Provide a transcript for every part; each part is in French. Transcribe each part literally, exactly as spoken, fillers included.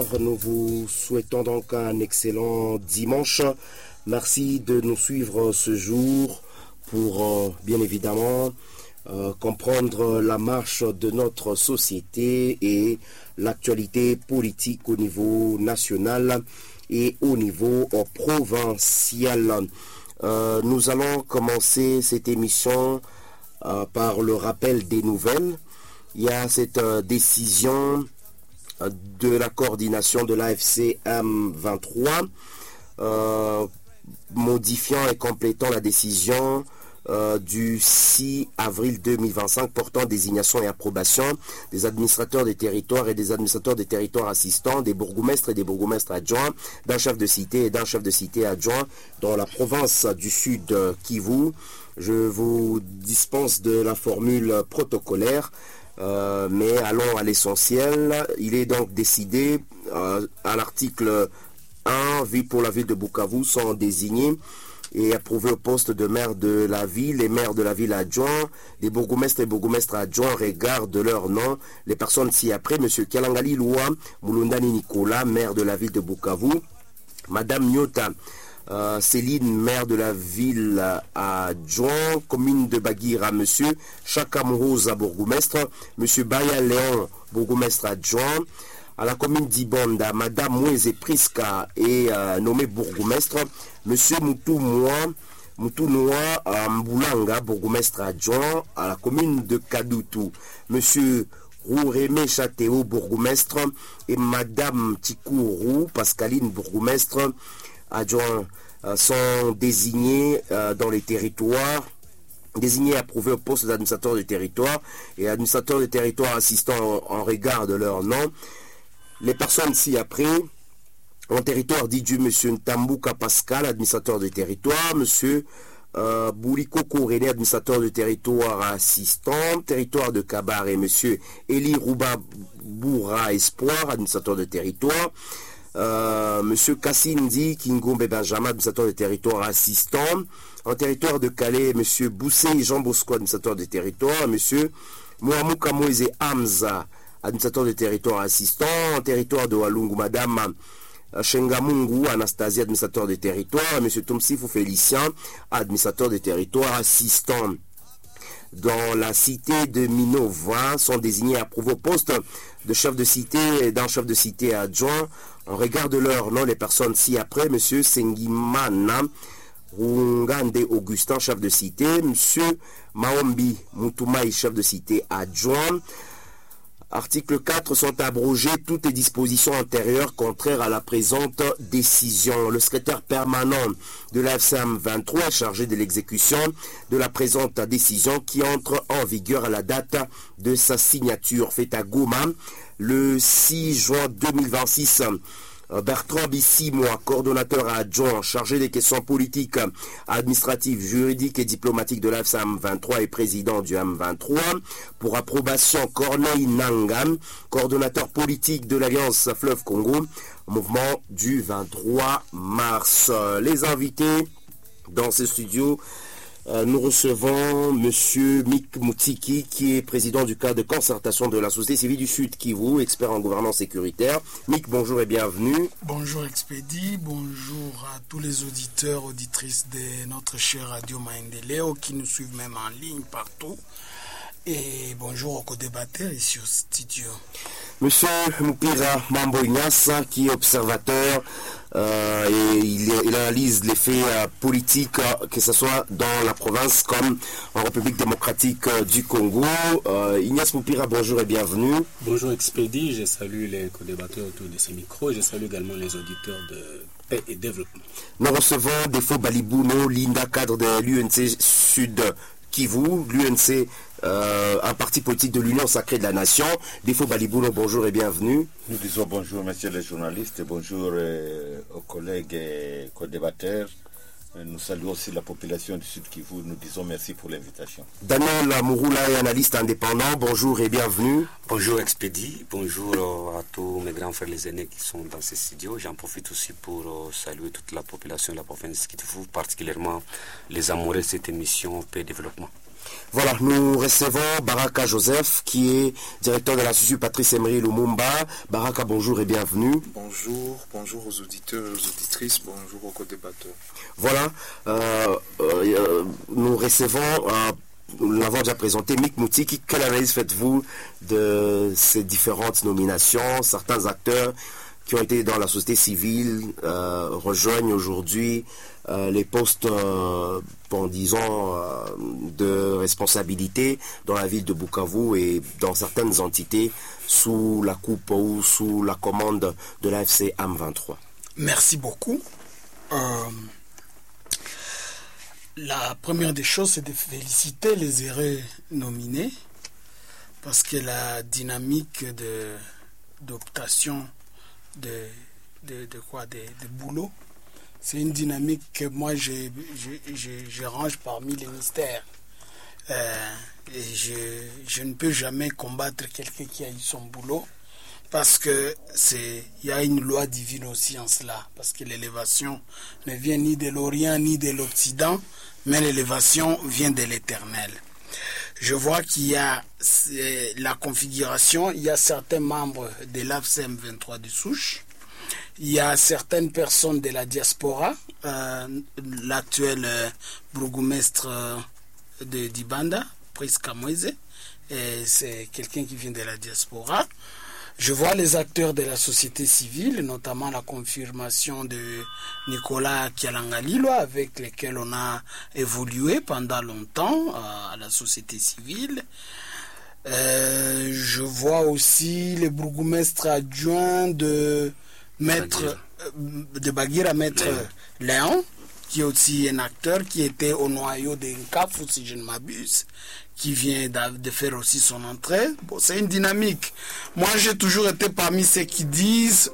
Nous vous souhaitons donc un excellent dimanche. Merci de nous suivre ce jour pour, euh, bien évidemment, euh, comprendre la marche de notre société et l'actualité politique au niveau national et au niveau euh, provincial. Euh, nous allons commencer cette émission euh, par le rappel des nouvelles. Il y a cette euh, décision de la coordination de l'A F C M vingt-trois, euh, modifiant et complétant la décision euh, du six avril deux mille vingt-cinq portant désignation et approbation des administrateurs des territoires et des administrateurs des territoires assistants, des bourgmestres et des bourgmestres adjoints, d'un chef de cité et d'un chef de cité adjoint dans la province du Sud Kivu. Je vous dispense de la formule protocolaire. Euh, mais allons à l'essentiel. Il est donc décidé euh, à l'article un, vie pour la ville de Bukavu sont désignés et approuvés au poste de maire de la ville, les maires de la ville adjoints, les bourgmestres et bourgmestres adjoints regardent leur nom. Les personnes ci-après, M. Kialangali Loua Mulundani Nicolas, maire de la ville de Bukavu, Madame Nyota Euh, Céline, maire de la ville adjoint, commune de Bagira, M. Chakamourouza, bourgmestre, M. Baya Léon, bourgmestre adjoint, à la commune d'Ibonda, Madame Moueze Priska est euh, nommée bourgmestre, M. Moutou-Moua, Moutou-Noua Mboulanga, bourgmestre adjoint, à la commune de Kadoutou, M. Rourémé Chatéo, bourgmestre, et Madame Tikourou, Pascaline, bourgmestre adjoints euh, sont désignés euh, dans les territoires, désignés et approuvés au poste d'administrateur du territoire et administrateur du territoire assistant en, en regard de leur nom. Les personnes ci-après, en territoire dit du M. Ntambuka Pascal, administrateur du territoire, M. Euh, Bouliko Kouréné, administrateur du territoire assistant, territoire de Kabar, et M. Eli Rouba Boura Espoir, administrateur de territoire. Euh, Monsieur Kassindi Kingombe Benjamin, administrateur des territoires assistant. En territoire de Calais, Monsieur Boussé Jean Bosco, administrateur des territoires. Monsieur Mouamouka Moïse Hamza, administrateur des territoires assistant. En territoire de Walungu, Madame Shengamungu Anastasie, administrateur des territoires. Monsieur Tomsifou Félicien, administrateur des territoires assistant. Dans la cité de Minova sont désignés à approuvés au poste de chef de cité et d'un chef de cité adjoint. On regarde leur nom, les personnes ci-après, M. Sengimana Rungande Augustin, chef de cité, M. Maombi Moutoumai, chef de cité adjoint. Article quatre, sont abrogées toutes les dispositions antérieures contraires à la présente décision. Le secrétaire permanent de l'A F C M vingt-trois est chargé de l'exécution de la présente décision qui entre en vigueur à la date de sa signature. Faite à Goma le six juin deux mille vingt-six. Bertrand Bissimois, coordonnateur adjoint chargé des questions politiques, administratives, juridiques et diplomatiques de l'A F C M vingt-trois et président du M vingt-trois. Pour approbation, Corneille Nangam, coordonnateur politique de l'Alliance Fleuve Congo, mouvement du vingt-trois mars. Les invités dans ce studio, Euh, nous recevons M. Mick Moutiki, qui est président du cadre de concertation de la société civile du Sud Kivu, expert en gouvernance sécuritaire. Mick, bonjour et bienvenue. Bonjour Expédie, bonjour à tous les auditeurs, auditrices de notre chère radio Maendeleo qui nous suivent même en ligne partout. Et bonjour aux co-débatteurs ici au studio. Monsieur Moupira Mambo Ignace, qui est observateur euh, et il, il analyse les faits euh, politiques, euh, que ce soit dans la province comme en République démocratique euh, du Congo. Euh, Ignace Moupira, bonjour et bienvenue. Bonjour Expédie, je salue les co-débatteurs autour de ces micros, je salue également les auditeurs de paix et développement. Nous recevons Defo Balibouno, Linda, cadre de l'U N C Sud Kivu, l'U N C, euh, un parti politique de l'Union sacrée de la Nation. Defo Balibouno, bonjour et bienvenue. Nous disons bonjour, messieurs les journalistes, bonjour euh, aux collègues et co-débatteurs. Nous saluons aussi la population du Sud Kivu. Nous disons merci pour l'invitation. Daniel Mouroula est analyste indépendant. Bonjour et bienvenue. Bonjour Expédie. Bonjour à tous mes grands frères les aînés qui sont dans ces studios. J'en profite aussi pour saluer toute la population de la province du Sud Kivu, particulièrement les amoureux de cette émission Paix et Développement. Voilà, nous recevons Baraka Joseph, qui est directeur de l'Institut Patrice Emery Lumumba. Baraka, bonjour et bienvenue. Bonjour, bonjour aux auditeurs et aux auditrices, bonjour aux co-débatteurs. Voilà, euh, euh, nous recevons, euh, nous l'avons déjà présenté, Mick Moutiki. Quelle analyse faites-vous de ces différentes nominations? Certains acteurs qui ont été dans la société civile euh, rejoignent aujourd'hui euh, les postes, euh, bon, disons, euh, de responsabilité dans la ville de Bukavu et dans certaines entités sous la coupe ou sous la commande de l'A F C M vingt-trois. Merci beaucoup. Euh, la première des choses, c'est de féliciter les heureux nominés parce que la dynamique de, d'optation de, de, de quoi, de, de boulot, c'est une dynamique que moi je, je, je, je range parmi les mystères. Euh, et je, je ne peux jamais combattre quelqu'un qui a eu son boulot parce que c'est, il y a une loi divine aussi en cela, parce que l'élévation ne vient ni de l'Orient ni de l'Occident, mais l'élévation vient de l'Éternel. Je vois qu'il y a la configuration, il y a certains membres de l'A F C M vingt-trois de souche, il y a certaines personnes de la diaspora, euh, l'actuel euh, bourgmestre euh, de d'Ibanda, Brice Kamweze, c'est quelqu'un qui vient de la diaspora. Je vois les acteurs de la société civile, notamment la confirmation de Nicolas Kialangalilo, avec lesquels on a évolué pendant longtemps à la société civile. Euh, je vois aussi les bourgmestres adjoints de Maître de Bagira, Maître Léon, qui est aussi un acteur qui était au noyau de Nkafou, si je ne m'abuse, qui vient de faire aussi son entrée. Bon, c'est une dynamique. Moi, j'ai toujours été parmi ceux qui disent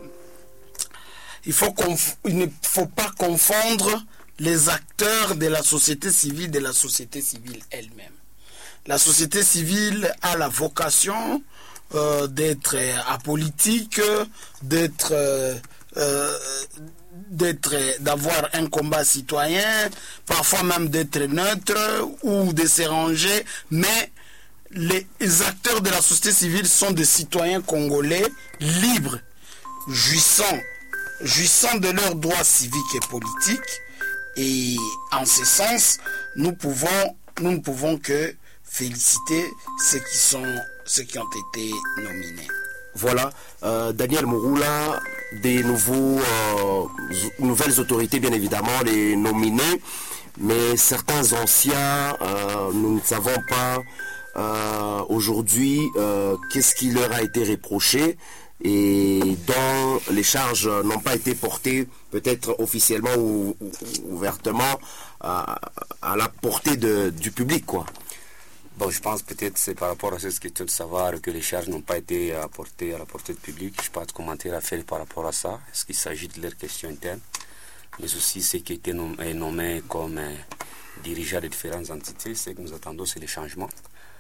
il faut il ne faut pas confondre les acteurs de la société civile de la société civile elle-même. La société civile a la vocation euh, d'être apolitique, d'être euh, euh, d'être, d'avoir un combat citoyen, parfois même d'être neutre ou de se ranger, mais les acteurs de la société civile sont des citoyens congolais libres, jouissant, jouissant de leurs droits civiques et politiques, et en ce sens, nous pouvons, nous ne pouvons que féliciter ceux qui sont, ceux qui ont été nominés. Voilà, euh, Daniel Mouroula, des nouveaux, euh, nouvelles autorités, bien évidemment, les nominés, mais certains anciens, euh, nous ne savons pas euh, aujourd'hui euh, qu'est-ce qui leur a été reproché et dont les charges n'ont pas été portées, peut-être officiellement ou, ou ouvertement, à, à la portée de, du public, quoi. Bon, je pense peut-être c'est par rapport à ce qui est de savoir que les charges n'ont pas été apportées à la portée du public. Je n'ai pas de commentaire à faire par rapport à ça. Est-ce qu'il s'agit de leurs questions internes, mais aussi ceux qui étaient nommés, nommés comme euh, dirigeants de différentes entités. Ce que nous attendons, c'est les changements.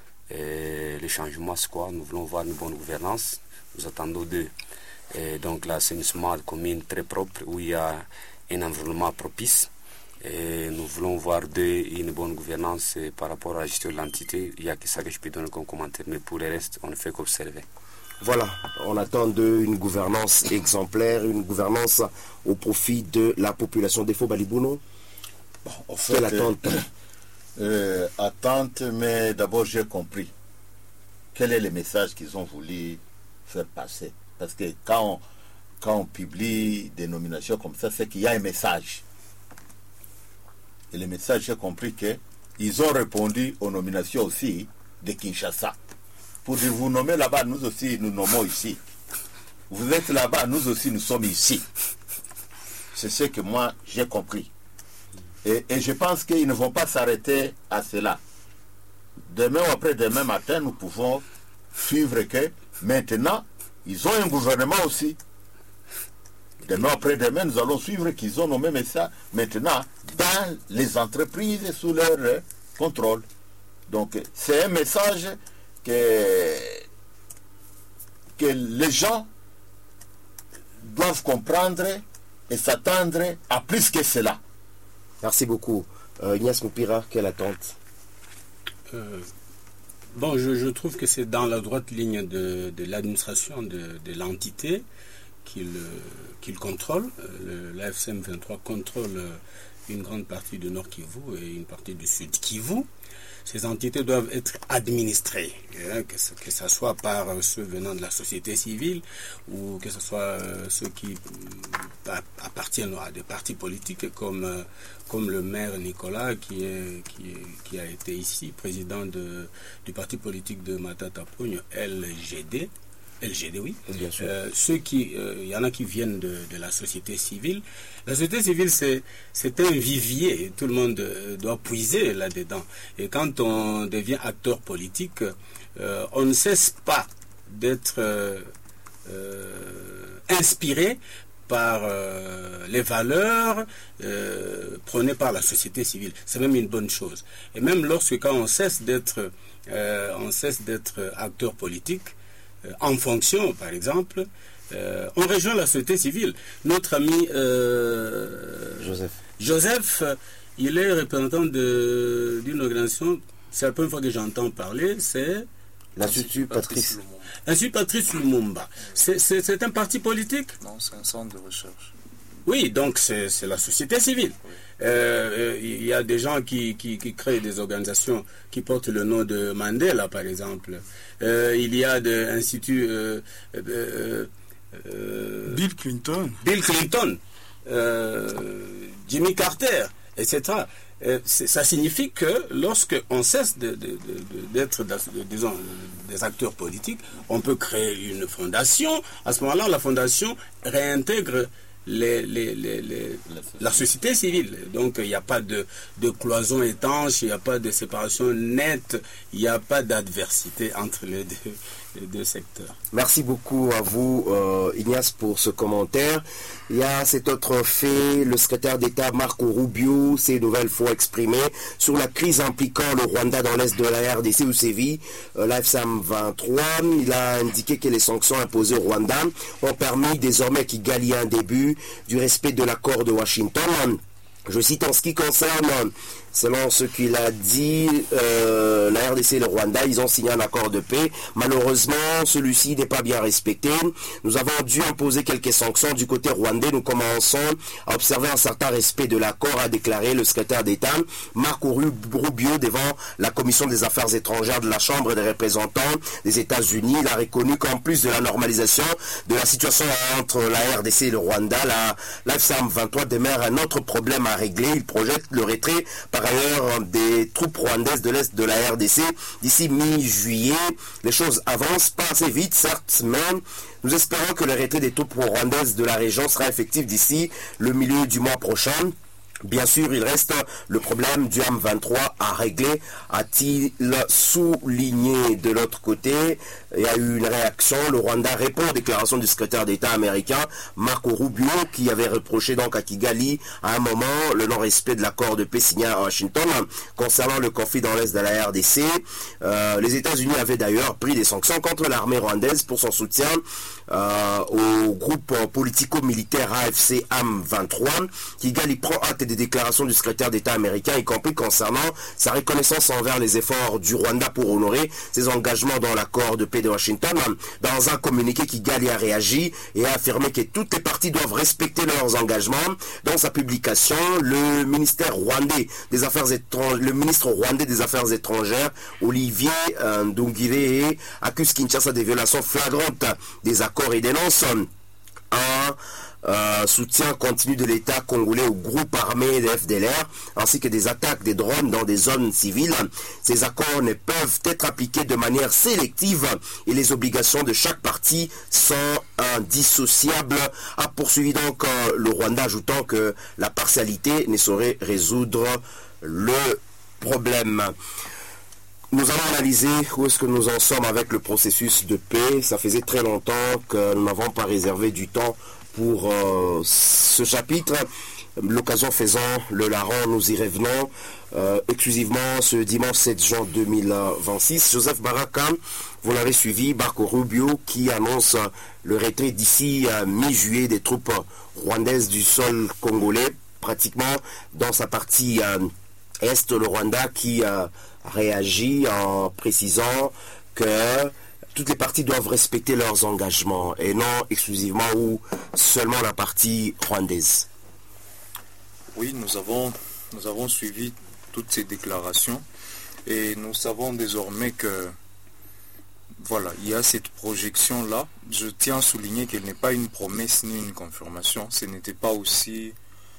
Et les changements, c'est quoi? Nous voulons voir une bonne gouvernance. Nous attendons de et donc l'assainissement de communes très propre où il y a un environnement propice. Et nous voulons voir de, une bonne gouvernance par rapport à la gestion de l'entité. Il n'y a que ça que je peux donner comme commentaire, mais pour le reste, on ne fait qu'observer. Voilà, on attend de une gouvernance exemplaire, une gouvernance au profit de la population. Défaut Balibouno, bon, en fait, quelle attente euh, euh, Attente, mais d'abord j'ai compris. Quel est le message qu'ils ont voulu faire passer? Parce que quand on, quand on publie des nominations comme ça, c'est qu'il y a un message. Et le message, j'ai compris qu'ils ont répondu aux nominations aussi de Kinshasa. Pour dire, vous nommez là-bas, nous aussi, nous nommons ici. Vous êtes là-bas, nous aussi, nous sommes ici. C'est ce que moi, j'ai compris. Et, et je pense qu'ils ne vont pas s'arrêter à cela. Demain ou après-demain matin, nous pouvons suivre que maintenant, ils ont un gouvernement aussi. Demain après-demain, nous allons suivre qu'ils ont nommé ça maintenant dans les entreprises sous leur euh, contrôle. Donc, c'est un message que, que les gens doivent comprendre et s'attendre à plus que cela. Merci beaucoup. Euh, Ignace Moupira, quelle attente? Euh, bon, je, je trouve que c'est dans la droite ligne de, de l'administration de, de l'entité qu'il qu'il contrôle. L'A F C M vingt-trois contrôle une grande partie du Nord Kivu et une partie du Sud Kivu. Ces entités doivent être administrées, hein, que, ce, que ce soit par euh, ceux venant de la société civile ou que ce soit euh, ceux qui euh, appartiennent à des partis politiques comme, euh, comme le maire Nicolas qui, est, qui, est, qui a été ici président de, du parti politique de Matata Pogno, L G D. L G D, oui. Bien sûr. Euh, ceux qui, il euh, y en a qui viennent de, de la société civile. La société civile, c'est, c'est un vivier. Tout le monde euh, doit puiser là-dedans. Et quand on devient acteur politique, euh, on ne cesse pas d'être euh, euh, inspiré par euh, les valeurs euh, prônées par la société civile. C'est même une bonne chose. Et même lorsque quand on cesse d'être, euh, on cesse d'être acteur politique, en fonction, par exemple, euh, on rejoint la société civile. Notre ami euh, Joseph. Joseph, il est représentant de, d'une organisation, c'est la première fois que j'entends parler, c'est L'Institut Patrice. L'Institut Patrice Lumumba. C'est, c'est, c'est un parti politique? Non, c'est un centre de recherche. Oui, donc c'est, c'est la société civile. Oui. Euh, il y a des gens qui, qui, qui créent des organisations qui portent le nom de Mandela, par exemple. Euh, il y a des instituts... Euh, euh, euh, Bill Clinton. Bill Clinton, euh, Jimmy Carter, et cetera. Euh, ça signifie que lorsqu'on cesse de, de, de, d'être de, disons, des acteurs politiques, on peut créer une fondation. À ce moment-là, la fondation réintègre Les, les, les, les, la société civile. Donc il n'y a pas de, de cloison étanche, il n'y a pas de séparation nette, il n'y a pas d'adversité entre les deux, les deux secteurs. Merci beaucoup à vous, euh, Ignace, pour ce commentaire. Il y a cet autre fait, le secrétaire d'État Marco Rubio s'est une nouvelle fois exprimé sur la crise impliquant le Rwanda dans l'est de la R D C où sévit euh, l'A F C M vingt-trois. Il a indiqué que les sanctions imposées au Rwanda ont permis désormais Kigali un début du respect de l'accord de Washington. Je cite en ce qui concerne, selon ce qu'il a dit, euh, la R D C et le Rwanda, ils ont signé un accord de paix. Malheureusement, celui-ci n'est pas bien respecté. Nous avons dû imposer quelques sanctions du côté rwandais. Nous commençons à observer un certain respect de l'accord, a déclaré le secrétaire d'État Marco Rubio devant la Commission des Affaires étrangères de la Chambre des représentants des États-Unis. Il a reconnu qu'en plus de la normalisation de la situation entre la R D C et le Rwanda, la, la F C M vingt-trois demeure un autre problème à régler. Il projette le retrait par ailleurs des troupes rwandaises de l'Est de la R D C d'ici mi-juillet. Les choses avancent pas assez vite, certes, mais nous espérons que le retrait des troupes rwandaises de la région sera effectif d'ici le milieu du mois prochain. Bien sûr, il reste le problème du M vingt-trois à régler, a-t-il souligné. De l'autre côté, il y a eu une réaction. Le Rwanda répond aux déclarations du secrétaire d'État américain Marco Rubio, qui avait reproché donc à Kigali à un moment le non-respect de l'accord de paix signé à Washington concernant le conflit dans l'est de la R D C. Euh, les États-Unis avaient d'ailleurs pris des sanctions contre l'armée rwandaise pour son soutien euh, au groupe politico-militaire A F C M vingt-trois. Kigali prend acte des déclarations du secrétaire d'État américain, y compris concernant sa reconnaissance envers les efforts du Rwanda pour honorer ses engagements dans l'accord de paix de Washington. Dans un communiqué, Kigali a réagi et a affirmé que toutes les parties doivent respecter leurs engagements. Dans sa publication, le ministère rwandais des Affaires étrangères, le ministre rwandais des Affaires étrangères, Olivier euh, Nduhungirehe, accuse Kinshasa des violations flagrantes des accords et dénonce un Euh, soutien continu de l'État congolais au groupe armé de F D L R, ainsi que des attaques des drones dans des zones civiles. Ces accords ne peuvent être appliqués de manière sélective et les obligations de chaque partie sont indissociables, a poursuivi donc euh, le Rwanda, ajoutant que la partialité ne saurait résoudre le problème. Nous allons analyser où est-ce que nous en sommes avec le processus de paix. Ça faisait très longtemps que nous n'avons pas réservé du temps pour euh, ce chapitre. L'occasion faisant, le larron, nous y revenons euh, exclusivement ce dimanche sept juin deux mille vingt-six. Joseph Baraka, vous l'avez suivi, Marco Rubio qui annonce le retrait d'ici à mi-juillet des troupes rwandaises du sol congolais, pratiquement dans sa partie euh, Est le Rwanda qui euh, réagit en précisant que toutes les parties doivent respecter leurs engagements et non exclusivement ou seulement la partie rwandaise. Oui, nous avons, nous avons suivi toutes ces déclarations et nous savons désormais que voilà, il y a cette projection-là. Je tiens à souligner qu'elle n'est pas une promesse ni une confirmation. Ce n'était pas aussi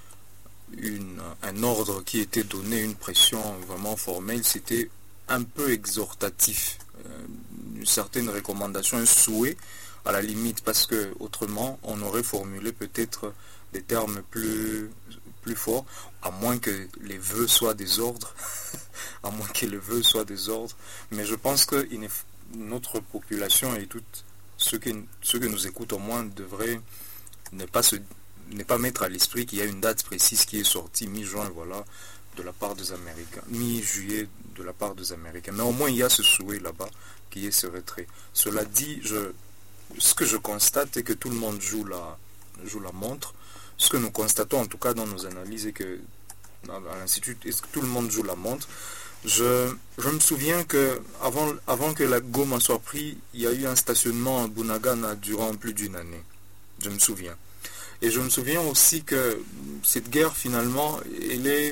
une, un ordre qui était donné, une pression vraiment formelle. C'était un peu exhortatif. Euh, une certaine recommandation, un souhait à la limite, parce que autrement on aurait formulé peut-être des termes plus, plus forts, à moins que les vœux soient des ordres, à moins que les vœux soient des ordres. Mais je pense que il est, notre population et toutes ceux que, ceux que nous écoutent au moins devraient ne pas, se, ne pas mettre à l'esprit qu'il y a une date précise qui est sortie mi-juin, voilà, de la part des Américains, mi-juillet de la part des Américains. Mais au moins il y a ce souhait là-bas qui est ce retrait. Cela dit, je, ce que je constate est que tout le monde joue la, joue la montre. Ce que nous constatons en tout cas dans nos analyses est que à l'Institut, est-ce que tout le monde joue la montre. Je, je me souviens que avant, avant que la Goma soit prise, il y a eu un stationnement à Bunagana durant plus d'une année. Je me souviens. Et je me souviens aussi que cette guerre finalement, elle est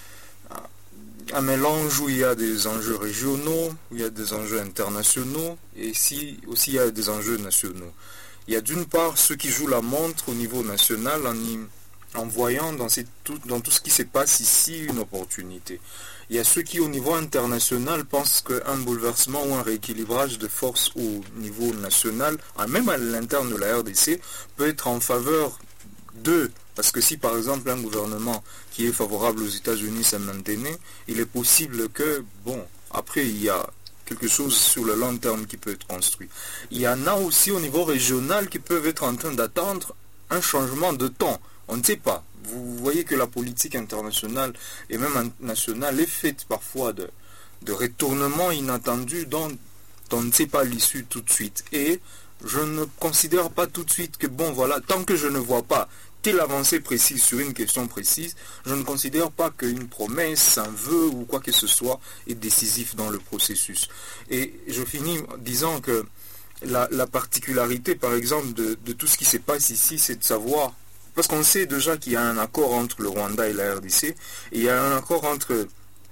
un mélange où il y a des enjeux régionaux, où il y a des enjeux internationaux, et ici aussi il y a des enjeux nationaux. Il y a d'une part ceux qui jouent la montre au niveau national en, y, en voyant dans, ces, tout, dans tout ce qui se passe ici une opportunité. Il y a ceux qui au niveau international pensent qu'un bouleversement ou un rééquilibrage de force au niveau national, même à l'interne de la R D C, peut être en faveur d'eux. Parce que si par exemple un gouvernement qui est favorable aux États-Unis s'est maintenu, il est possible que, bon, après il y a quelque chose sur le long terme qui peut être construit. Il y en a aussi au niveau régional qui peuvent être en train d'attendre un changement de temps. On ne sait pas. Vous voyez que la politique internationale et même nationale est faite parfois de, de retournements inattendus dont on ne sait pas l'issue tout de suite. Et je ne considère pas tout de suite que, bon voilà, tant que je ne vois pas telle avancée précise sur une question précise, je ne considère pas qu'une promesse, un vœu ou quoi que ce soit est décisif dans le processus. Et je finis en disant que la, la particularité, par exemple, de, de tout ce qui se passe ici, c'est de savoir, parce qu'on sait déjà qu'il y a un accord entre le Rwanda et la R D C, et il y a un accord entre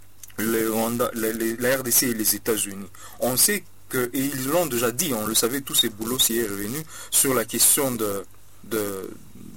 le Rwanda, le, le, la R D C et les États-Unis. On sait que, et ils l'ont déjà dit, on le savait, tous ces boulots s'y est revenu, sur la question de, de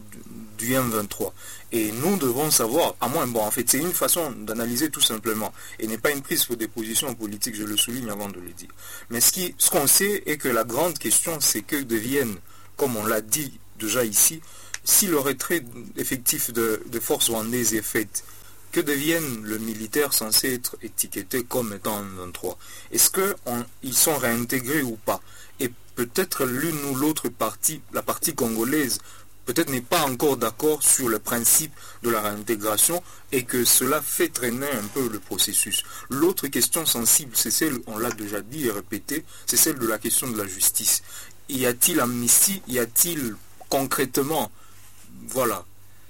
du M vingt-trois. Et nous devons savoir, à moins, bon, en fait, c'est une façon d'analyser tout simplement, et n'est pas une prise pour des positions politiques, je le souligne avant de le dire. Mais ce qui, ce qu'on sait est que la grande question, c'est que deviennent, comme on l'a dit déjà ici, si le retrait effectif de, de forces rwandaises est fait, que deviennent le militaire censé être étiqueté comme étant M vingt-trois? Est-ce qu'ils sont réintégrés ou pas? Et peut-être l'une ou l'autre partie, la partie congolaise, peut-être n'est pas encore d'accord sur le principe de la réintégration et que cela fait traîner un peu le processus. L'autre question sensible, c'est celle, on l'a déjà dit et répété, c'est celle de la question de la justice. Y a-t-il amnistie? Y a-t-il concrètement, voilà,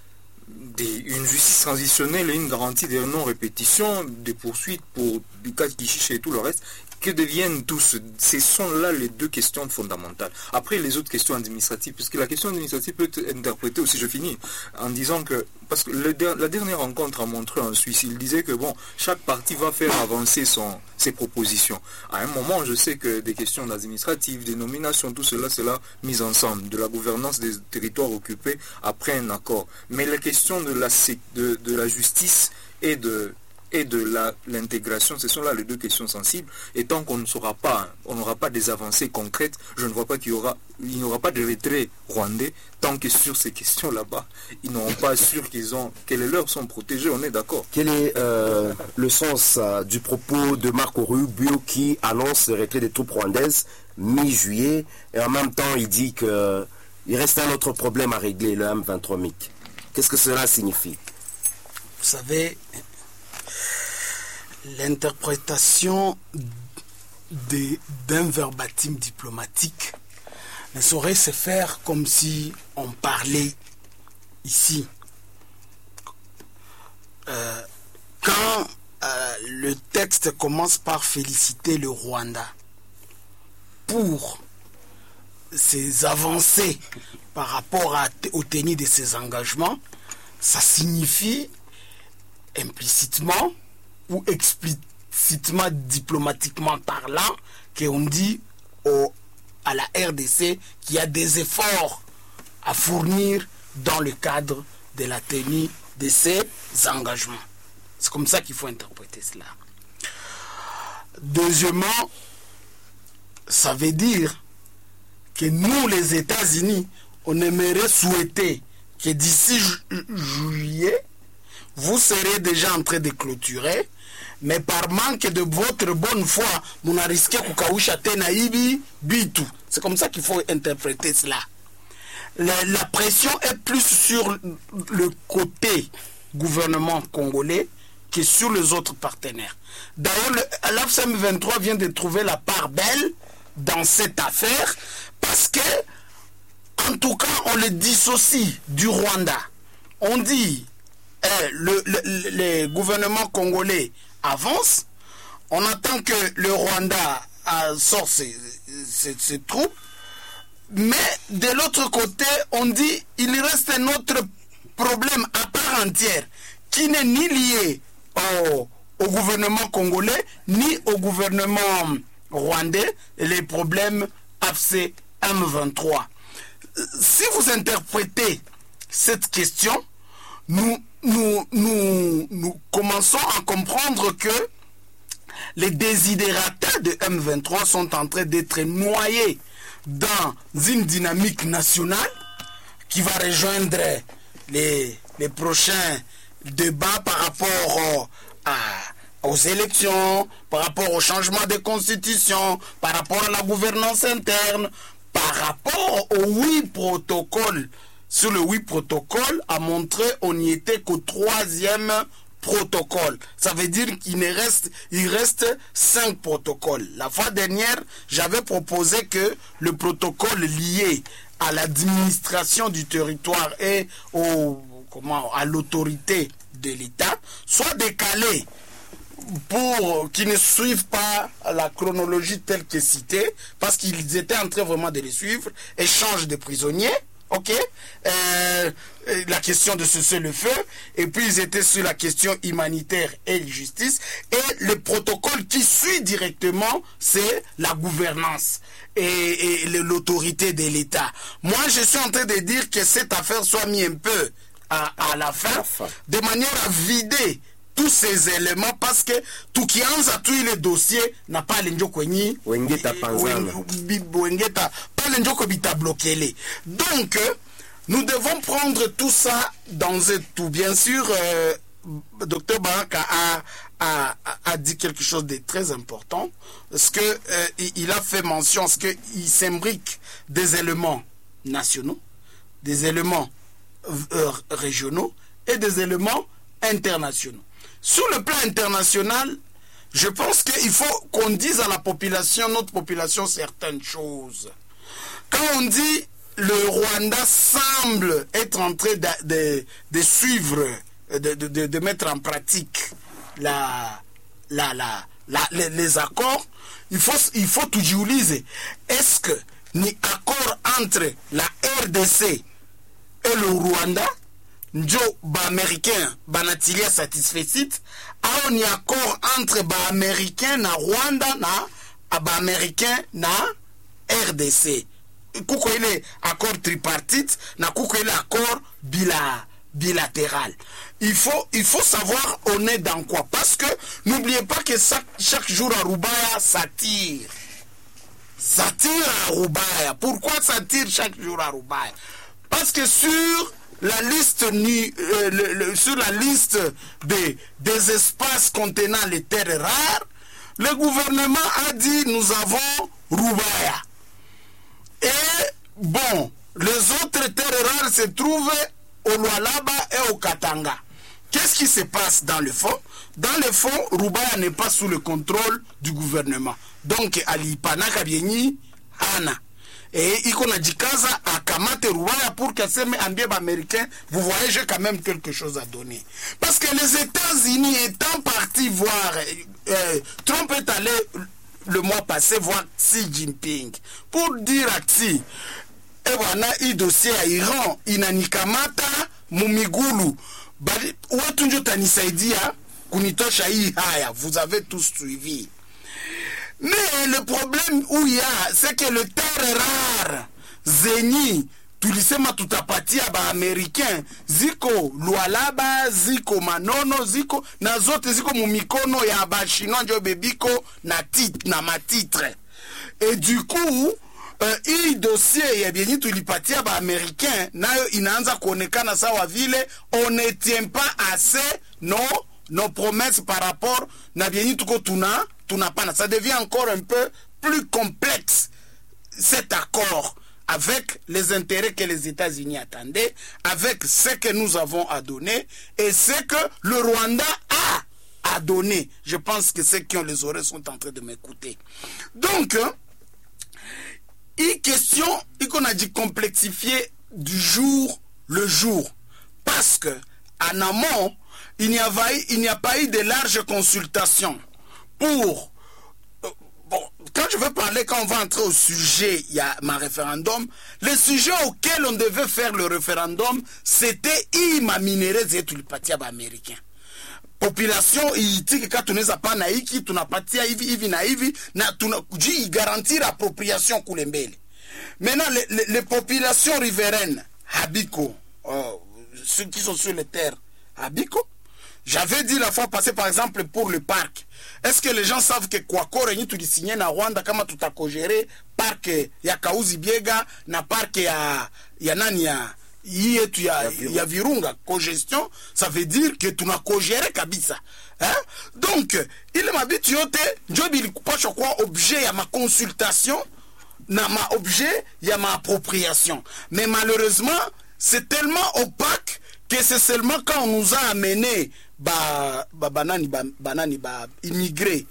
des, une justice transitionnelle et une garantie de non-répétition, des poursuites pour des cas qui chichent et tout le reste? Que deviennent tous? Ce sont là les deux questions fondamentales. Après, les autres questions administratives, puisque la question administrative peut être interprétée aussi, je finis, en disant que, parce que le, la dernière rencontre a montré en Suisse, il disait que, bon, chaque parti va faire avancer son, ses propositions. À un moment, je sais que des questions administratives, des nominations, tout cela, c'est là mis ensemble, de la gouvernance des territoires occupés après un accord. Mais la question de la, de, de la justice et de... et de l'intégration, ce sont là les deux questions sensibles. Et tant qu'on ne saura pas, on n'aura pas des avancées concrètes, je ne vois pas qu'il y aura, il n'y aura pas de retrait rwandais, tant que sur ces questions là-bas, ils n'auront pas sûr qu'ils ont, que les leurs sont protégés, on est d'accord. Quel est euh, le sens euh, du propos de Marco Rubio qui annonce le retrait des troupes rwandaises mi-juillet, et en même temps il dit qu'il reste un autre problème à régler, le M vingt-trois M I C. Qu'est-ce que cela signifie? Vous savez, l'interprétation d'un verbatim diplomatique ne saurait se faire comme si on parlait ici. Euh, quand le texte commence par féliciter le Rwanda pour ses avancées par rapport à, au tenu de ses engagements. Ça signifie implicitement ou explicitement, diplomatiquement parlant, qu'on dit au, à la R D C qu'il y a des efforts à fournir dans le cadre de la tenue de ses engagements. C'est comme ça qu'il faut interpréter cela. Deuxièmement, ça veut dire que nous, les États-Unis, on aimerait souhaiter que d'ici ju- juillet, vous serez déjà en train de clôturer, mais par manque de votre bonne foi, vous n'avez risqué kukausha tena hivi bitu. C'est comme ça qu'il faut interpréter cela. La, la pression est plus sur le côté gouvernement congolais que sur les autres partenaires. D'ailleurs, l'A F C M vingt-trois vient de trouver la part belle dans cette affaire parce que, en tout cas, on le dissocie du Rwanda. On dit eh, le, le, le gouvernement congolais avance, on attend que le Rwanda euh, sorte ses, ses, ses troupes, mais de l'autre côté, on dit il reste un autre problème à part entière qui n'est ni lié au, au gouvernement congolais ni au gouvernement rwandais, les problèmes A F C M vingt-trois. Si vous interprétez cette question, nous, nous, nous, nous commençons à comprendre que les désidératas de M vingt-trois sont en train d'être noyés dans une dynamique nationale qui va rejoindre les, les prochains débats par rapport à, aux élections, par rapport au changement de constitution, par rapport à la gouvernance interne, par rapport aux huit protocoles. Sur le huit protocoles, à montrer on n'y était qu'au troisième protocole. Ça veut dire qu'il ne reste, il reste cinq protocoles. La fois dernière, j'avais proposé que le protocole lié à l'administration du territoire et au, comment, à l'autorité de l'État soit décalé pour qu'ils ne suivent pas la chronologie telle que citée, parce qu'ils étaient en train vraiment de les suivre. Échange de prisonniers, ok, euh, la question de cessez-le-feu, et puis ils étaient sur la question humanitaire et justice, et le protocole qui suit directement, c'est la gouvernance et, et l'autorité de l'État. Moi, je suis en train de dire que cette affaire soit mise un peu à, à la fin, de manière à vider tous ces éléments, parce que tout qui a tous les dossiers n'a pas l'enjokweni Wengeta panzana Wengeta pas l'enjokobita bloqué. Donc nous devons prendre tout ça dans un tout. Bien sûr, euh, docteur Baraka a, a, a dit quelque chose de très important, parce que euh, il a fait mention, parce que il s'imbrique des éléments nationaux, des éléments euh, régionaux et des éléments internationaux. Sur le plan international, je pense qu'il faut qu'on dise à la population, notre population, certaines choses. Quand on dit le Rwanda semble être en train de, de, de suivre, de, de, de mettre en pratique la, la, la, la, les, les accords, il faut, il faut tout utiliser. Est-ce que ni accord entre la R D C et le Rwanda, njo ba américain banatilia satisfecit, au ni accord entre ba américain na Rwanda na ba américain na R D C. Kuko ile accord tripartite na kuko ile accord bila bilatéral. Il faut il faut savoir on est dans quoi, parce que n'oubliez pas que chaque, chaque jour à Rubaya ça tire. Ça tire à Rubaya. Pourquoi ça tire chaque jour à Rubaya? Parce que sur la liste euh, le, le, sur la liste des, des espaces contenant les terres rares, le gouvernement a dit nous avons Rubaya. Et bon, les autres terres rares se trouvent au Lualaba et au Katanga. Qu'est-ce qui se passe dans le fond? Dans le fond, Rubaya n'est pas sous le contrôle du gouvernement. Donc, Ali Panaka Bieni, Hana. et iko najikaza akamate Rwanda pour qu'aseme ambie ba américain, vous voyez, j'ai quand même quelque chose à donner. Parce que les États-Unis étant partis voir, euh, Trump est allé le mois passé voir Xi Jinping pour dire à Xi, et voilà, il dossier à Iran, inanikamata mumigulu, watu njo tanisaidia kunitosha hii haya, vous avez tous suivi. Mais le problème où il y a, c'est que le terre rare, zenyi, tulisema tutapatia ba Americain, ziko lualaba, ziko manono, ziko na zote ziko mumikono ya ba chinois njo bebiko na tit na matitre. Et du coup, euh, hii dossier ya bienyi tulipatia ba Americain, nayo inaanza kuonekana sawa vile on ne tient pas assez non nos promesses par rapport na bienyi tuko tuna tunapana. Ça devient encore un peu plus complexe cet accord avec les intérêts que les États-Unis attendaient, avec ce que nous avons à donner et ce que le Rwanda a à donner. Je pense que ceux qui ont les oreilles sont en train de m'écouter. Donc, il question, il qu'on a dit complexifier du jour le jour. Parce que, en amont, il n'y a, il n'y a pas eu de larges consultations pour... Bon, quand je veux parler, quand on va entrer au sujet, il y a ma référendum, le sujet auquel on devait faire le référendum, c'était ima minéraux et tulipatia ba américain. Population iitiki ka tunaweza pana hiki tunapatia hivi hivi na hivi na tunaji garantir appropriation kule mbele. Maintenant les, les, les populations riveraines habiko, euh, ceux qui sont sur les terres habiko. J'avais dit la fois passée, par exemple, pour le parc. Est-ce que les gens savent que Kwako Renyi tu signé na Rwanda kama tutakogere parc ya Kauzi Biega na parc ya ya nani ya yetu ya, ya Virunga cogestion, ça veut dire que tunakogere kabisa. Hein? Donc, il m'a dit yote njobi ilikuwa kwa objet ya ma consultation na ma objet ya ma appropriation. Mais malheureusement, c'est tellement opaque que c'est seulement quand on nous a amené ba ba banani ba banani ba immigrés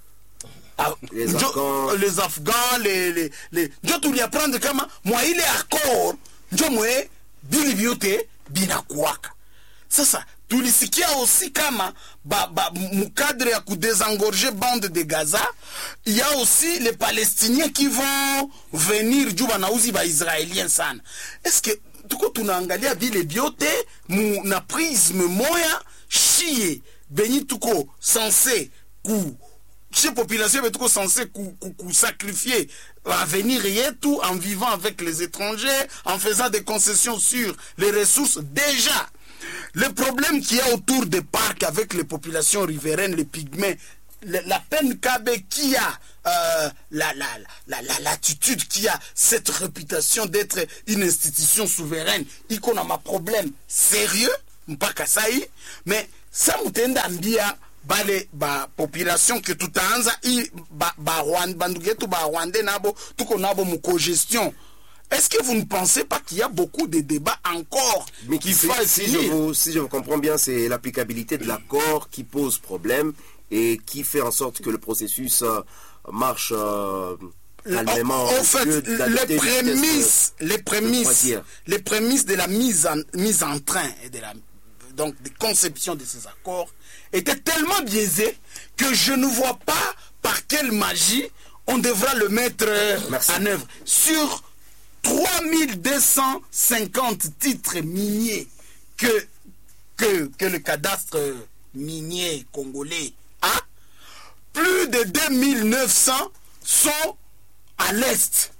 ah, les njo, Afghans les Afghans les les les njo tu lui apprendre kama moi il est accord njo mwe bili biote binakuwaka. Sasa tulisikia aussi kama ba, ba mukadre ya kudésengorger bande de Gaza, il y a aussi les Palestiniens qui vont venir juba nauzi ba Israéliens sana. Est-ce que tuko tunaangalia vile biote mu na prisme moya chie benyi tuko censé ku chez population mais tuko censé ku, ku, ku sacrifier l'avenir yetu en vivant avec les étrangers, en faisant des concessions sur les ressources. Déjà le problème qu'il y a autour des parcs avec les populations riveraines, les pygmées, la peine Kabe qui a euh, la, la, la, la l'attitude qui a cette réputation d'être une institution souveraine, il qu'on a ma problème sérieux, mpaka sahi, mais ça mutenda ambia bale ba population que tout anza i ba ba Rwanda bandugetu ba Rwanda nabo tuko nabo mu co-gestion. Est-ce que vous ne pensez pas qu'il y a beaucoup de débats encore mais qui si, fassent si, je vous, si je vous comprends bien, c'est l'applicabilité de l'accord qui pose problème et qui fait en sorte que le processus euh, marche euh, calmement. En, en fait, les prémices, de, les prémices, les prémices de la mise en mise en train et de la donc de conception de ces accords étaient tellement biaisées que je ne vois pas par quelle magie on devra le mettre Merci. en œuvre sur trois mille deux cent cinquante titres miniers que, que, que le cadastre minier congolais a, plus de deux mille neuf cents sont à l'est.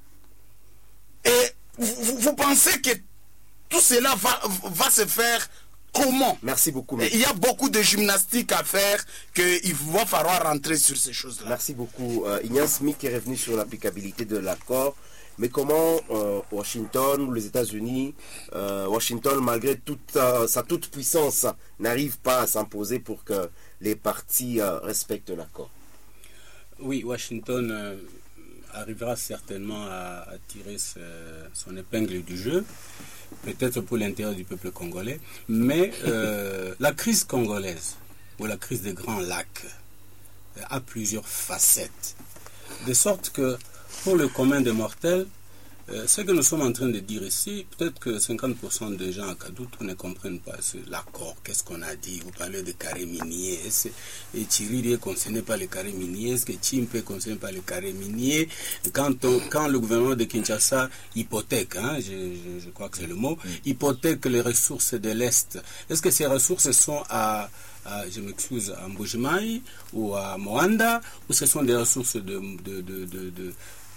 Et vous, vous pensez que tout cela va, va se faire comment? Merci beaucoup. Il y a beaucoup de gymnastique à faire qu'il va falloir rentrer sur ces choses-là. Merci beaucoup. Euh, Ignace Mick est revenu sur l'applicabilité de l'accord. Mais comment euh, Washington ou les États-Unis, euh, Washington, malgré toute euh, sa toute puissance, n'arrive pas à s'imposer pour que les parties euh, respectent l'accord? Oui, Washington euh, arrivera certainement à, à tirer ce, son épingle du jeu, peut-être pour l'intérêt du peuple congolais. Mais euh, la crise congolaise, ou la crise des Grands Lacs, a plusieurs facettes. De sorte que pour le commun des mortels, Euh, ce que nous sommes en train de dire ici, peut-être que cinquante pour cent des gens à Kadutu ne comprennent pas l'accord. Qu'est-ce qu'on a dit? Vous parlez de carré minier. Est-ce que Chiriri est concerné par les carrés miniers? Est-ce que Chimpe est concerné par les carrés miniers? Quand, on, quand le gouvernement de Kinshasa hypothèque, hein, je, je, je crois que c'est le mot, hypothèque les ressources de l'Est, est-ce que ces ressources sont à, à je m'excuse, à Mbujimai ou à Moanda, ou ce sont des ressources de... de, de, de, de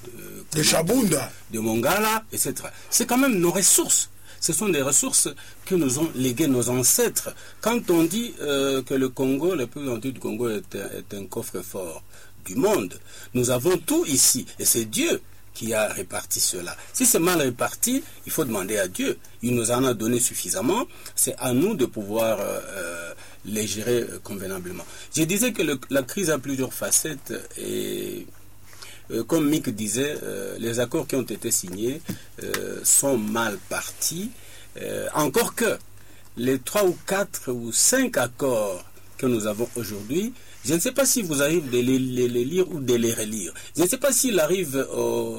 de Chabunda, de Mongala, et cetera. C'est quand même nos ressources. Ce sont des ressources que nous ont léguées nos ancêtres. Quand on dit euh, que le Congo, le peuple entier du Congo est un, est un coffre-fort du monde, nous avons tout ici. Et c'est Dieu qui a réparti cela. Si c'est mal réparti, il faut demander à Dieu. Il nous en a donné suffisamment. C'est à nous de pouvoir euh, les gérer convenablement. Je disais que le, la crise a plusieurs facettes et... Euh, comme Mick disait, euh, les accords qui ont été signés euh, sont mal partis. Euh, encore que les trois ou quatre ou cinq accords que nous avons aujourd'hui, je ne sais pas si vous arrivez de les, les, les lire ou de les relire. Je ne sais pas s'il arrive aux,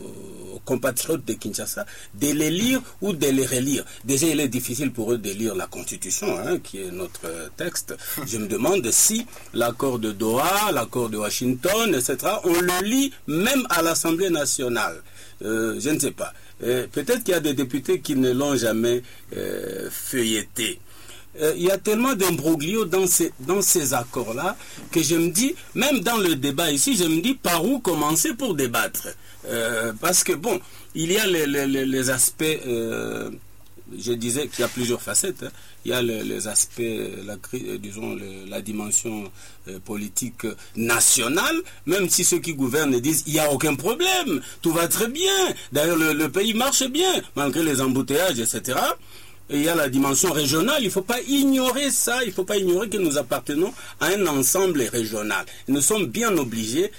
aux compatriotes de Kinshasa de les lire ou de les relire. Déjà, il est difficile pour eux de lire la Constitution, hein, qui est notre texte. Je me demande si l'accord de Doha, l'accord de Washington, et cetera, on le lit même à l'Assemblée nationale. Euh, je ne sais pas. Euh, peut-être qu'il y a des députés qui ne l'ont jamais euh, feuilleté. Euh, il y a tellement d'imbroglio dans ces, dans ces accords-là que je me dis, même dans le débat ici, je me dis par où commencer pour débattre. Euh, parce que bon, il y a les, les, les aspects, euh, je disais qu'il y a plusieurs facettes. Hein. Il y a les, les aspects, la, disons, le, la dimension euh, politique nationale, même si ceux qui gouvernent disent il n'y a aucun problème, tout va très bien. D'ailleurs, le, le pays marche bien, malgré les embouteillages, et cetera. Et il y a la dimension régionale, il ne faut pas ignorer ça, il ne faut pas ignorer que nous appartenons à un ensemble régional. Nous sommes bien obligés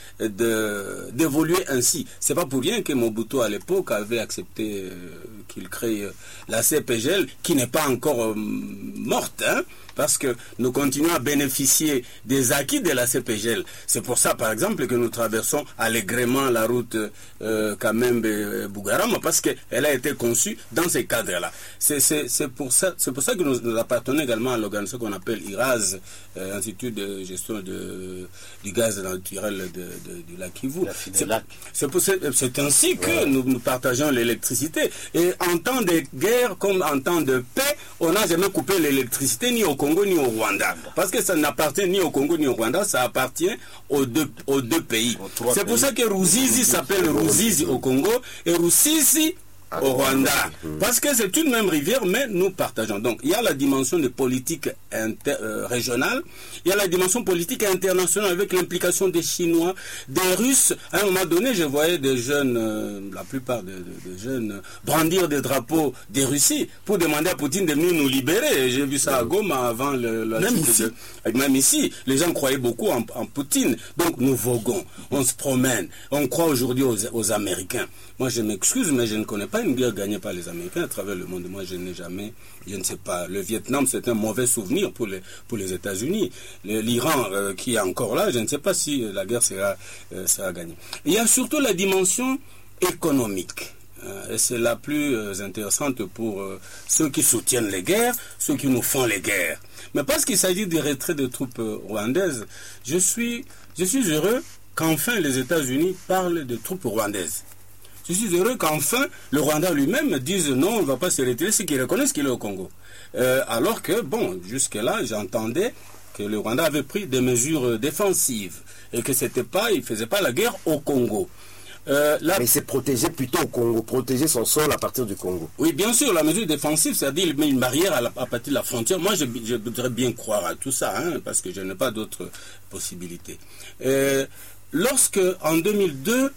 de, d'évoluer ainsi. Ce n'est pas pour rien que Mobutu à l'époque avait accepté euh, qu'il crée euh, la C P G L, qui n'est pas encore euh, morte, hein, parce que nous continuons à bénéficier des acquis de la C P G L. C'est pour ça, par exemple, que nous traversons allègrement la route euh, Kamembe-Bougarama, parce qu'elle a été conçue dans ces cadres-là. C'est, c'est, c'est, pour ça, c'est pour ça que nous, nous appartenons également à l'organisation qu'on appelle I R A Z, euh, Institut de gestion de, du gaz naturel de, de, du lac Kivu. C'est, c'est, pour, c'est, c'est ainsi que ouais. nous, nous partageons l'électricité. Et en temps de guerre comme en temps de paix, on n'a jamais coupé l'électricité ni au Congo ni au Rwanda. Parce que ça n'appartient ni au Congo ni au Rwanda, ça appartient aux deux, aux deux pays. C'est pour ça que Ruzizi s'appelle Ruzizi au Congo et Rusisi au Rwanda. Parce que c'est une même rivière, mais nous partageons. Donc, il y a la dimension de politique inter, euh, régionale, il y a la dimension politique internationale avec l'implication des Chinois, des Russes. À un moment donné, je voyais des jeunes, euh, la plupart des, des, des jeunes, euh, brandir des drapeaux des Russies pour demander à Poutine de venir nous libérer. J'ai vu ça à Goma avant le... le même, ici. De, même ici. Les gens croyaient beaucoup en, en Poutine. Donc, nous voguons, on se promène. On croit aujourd'hui aux, aux Américains. Moi, je m'excuse, mais je ne connais pas une guerre gagnée par les Américains à travers le monde. Moi, je n'ai jamais, je ne sais pas. Le Vietnam, c'est un mauvais souvenir pour les, pour les États-Unis. L'Iran, euh, qui est encore là, je ne sais pas si la guerre sera, euh, sera gagnée. Il y a surtout la dimension économique. Euh, et c'est la plus euh, intéressante pour euh, ceux qui soutiennent les guerres, ceux qui nous font les guerres. Mais parce qu'il s'agit des retraits de troupes euh, rwandaises, je suis, je suis heureux qu'enfin les États-Unis parlent de troupes rwandaises. Je suis heureux qu'enfin le Rwanda lui-même dise non, on ne va pas se retirer, c'est qu'ils reconnaissent qu'il est au Congo. Euh, alors que, bon, jusque-là, j'entendais que le Rwanda avait pris des mesures défensives et que c'était pas, il ne faisait pas la guerre au Congo. Euh, là, mais c'est protéger plutôt au Congo, protéger son sol à partir du Congo. Oui, bien sûr, la mesure défensive, c'est-à-dire il met une barrière à, la, à partir de la frontière. Moi, je, je voudrais bien croire à tout ça, hein, parce que je n'ai pas d'autres possibilités. Euh, lorsque, en deux mille deux,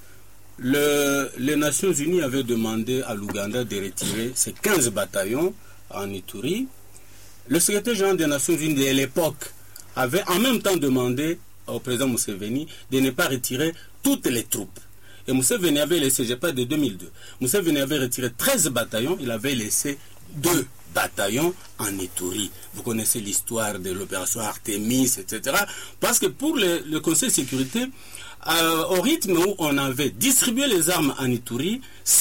Le, les Nations Unies avaient demandé à l'Ouganda de retirer ses quinze bataillons en Ituri. Le secrétaire général des Nations Unies de l'époque avait en même temps demandé au président Museveni de ne pas retirer toutes les troupes. Et Museveni avait laissé, je parle de deux mille deux, Museveni avait retiré treize bataillons, il avait laissé deux bataillons en Ituri. Vous connaissez l'histoire de l'opération Artemis, et cetera. Parce que pour le, le Conseil de sécurité, Euh, au rythme où on avait distribué les armes en Ituri, si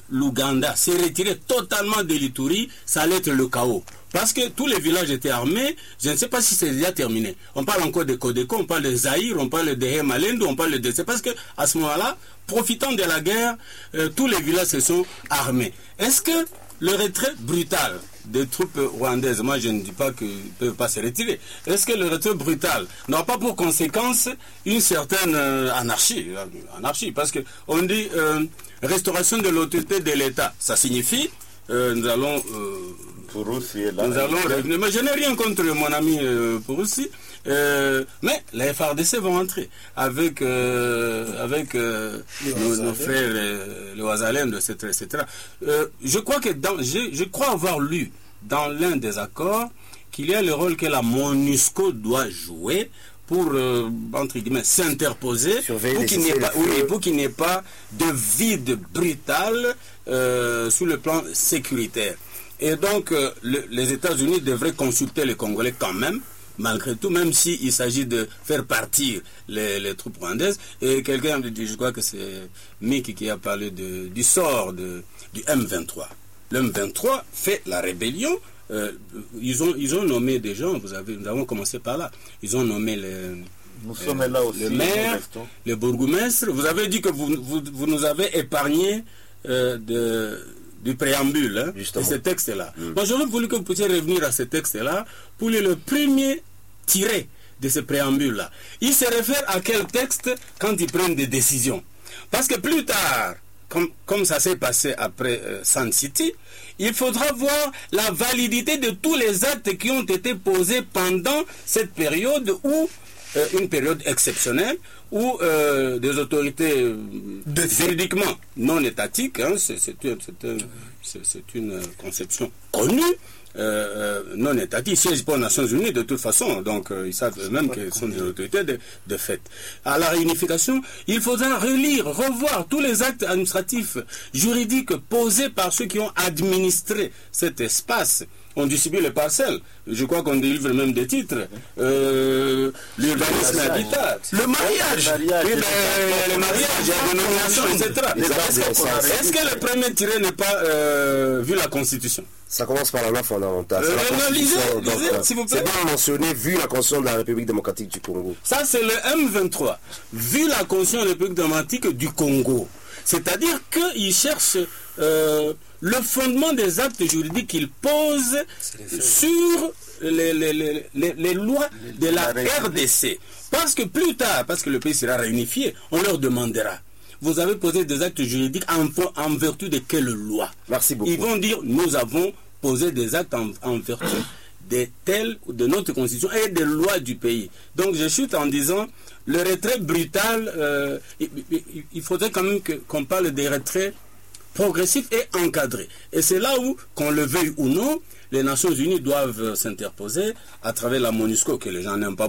l'Ouganda s'est retiré totalement de l'Ituri, ça allait être le chaos. Parce que tous les villages étaient armés, je ne sais pas si c'est déjà terminé. On parle encore de Kodeko, on parle de Zaïre, on parle de Hemalendu, on parle de... C'est parce qu'à ce moment-là, profitant de la guerre, euh, tous les villages se sont armés. Est-ce que le retrait brutal des troupes rwandaises, moi je ne dis pas qu'ils ne peuvent pas se retirer, est-ce que le retrait brutal n'a pas pour conséquence une certaine euh, anarchie, anarchie parce qu'on dit euh, restauration de l'autorité de l'État, ça signifie euh, nous allons... Euh, Pouroussi est là. Nous allons revenir. Mais je n'ai rien contre mon ami euh, Pouroussi. Euh, mais les F R D C vont entrer avec, euh, avec euh, nos, nos frères, euh, les Ouazalènes, et cetera et cetera. Euh, je crois que dans, je, je crois avoir lu dans l'un des accords qu'il y a le rôle que la MONUSCO doit jouer pour, euh, entre guillemets, s'interposer pour qu'il n'y ait pas, oui, pour qu'il n'y ait pas de vide brutal euh, sur le plan sécuritaire. Et donc, euh, le, les États-Unis devraient consulter les Congolais quand même, malgré tout, même s'il s'agit de faire partir les, les troupes rwandaises. Et quelqu'un me dit, je crois que c'est Mick qui a parlé de, du sort de, du M vingt-trois. Le M vingt-trois fait la rébellion. Euh, ils, ont, ils ont nommé des gens, vous avez, nous avons commencé par là. Ils ont nommé les... Nous euh, sommes là aussi. Le maire, le bourgmestre. Vous avez dit que vous, vous, vous nous avez épargné euh, de... du préambule, hein, de ce texte-là. Mm. Moi, j'aurais voulu que vous puissiez revenir à ce texte-là pour lire le premier tiré de ce préambule-là. Il se réfère à quel texte quand ils prennent des décisions. Parce que plus tard, comme, comme ça s'est passé après euh, Sun City, il faudra voir la validité de tous les actes qui ont été posés pendant cette période où, euh, une période exceptionnelle, où euh, des autorités euh, juridiquement non étatiques, hein, c'est une, une conception connue, euh, non étatiques, ils siègent pas aux Nations Unies de toute façon, donc euh, ils savent eux-mêmes qu'elles sont des autorités de, de fait. À la réunification, il faudra relire, revoir tous les actes administratifs, juridiques posés par ceux qui ont administré cet espace. On distribue les parcelles. Je crois qu'on délivre même des titres. Euh, L'urbanisme habitat. Le mariage. Le mariage, oui, ben, le mariage, la dénomination, et cetera. Est-ce que le premier tiré n'est pas euh, vu la Constitution? Ça commence par la loi fondamentale. Euh, non, lisez, lisez, s'il vous plaît. C'est bien mentionné, vu la Constitution de la République démocratique du Congo. Ça, c'est le M vingt-trois. Vu la Constitution de la République démocratique du Congo. C'est-à-dire qu'il cherche euh, le fondement des actes juridiques qu'il pose sur les, les, les, les, les lois de la R D C. Parce que plus tard, parce que le pays sera réunifié, on leur demandera. Vous avez posé des actes juridiques en, en vertu de quelle loi? Merci beaucoup. Ils vont dire, nous avons posé des actes en, en vertu de telle ou de notre constitution et des lois du pays. Donc je chute en disant, le retrait brutal, euh, il, il, il faudrait quand même que, qu'on parle des retraits progressifs et encadrés. Et c'est là où, qu'on le veuille ou non, les Nations Unies doivent s'interposer à travers la MONUSCO, que les gens n'aiment pas